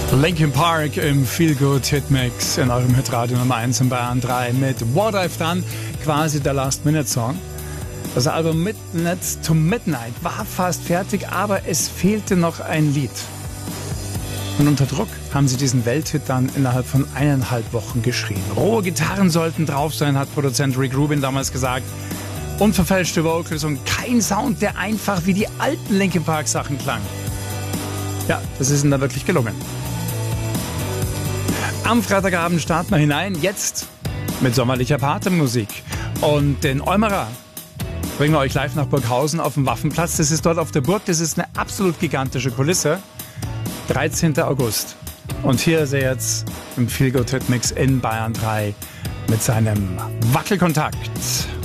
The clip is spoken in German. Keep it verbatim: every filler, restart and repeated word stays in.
Linkin Park im Feel Good Hitmix in eurem Hitradio Nummer eins in Bayern drei mit War Dive dran, quasi der Last-Minute-Song. Das Album Midnight to Midnight war fast fertig, aber es fehlte noch ein Lied. Und unter Druck haben sie diesen Welthit dann innerhalb von eineinhalb Wochen geschrieben. Rohe Gitarren sollten drauf sein, hat Produzent Rick Rubin damals gesagt. Unverfälschte Vocals und kein Sound, der einfach wie die alten Linkin Park Sachen klang. Ja, das ist ihnen da wirklich gelungen. Am Freitagabend starten wir hinein, jetzt mit sommerlicher Partymusik. Und den Eumerer bringen wir euch live nach Burghausen auf dem Waffenplatz. Das ist dort auf der Burg, das ist eine absolut gigantische Kulisse. dreizehnter August. Und hier ist er jetzt im Feel Good Hitmix in Bayern drei mit seinem Wackelkontakt.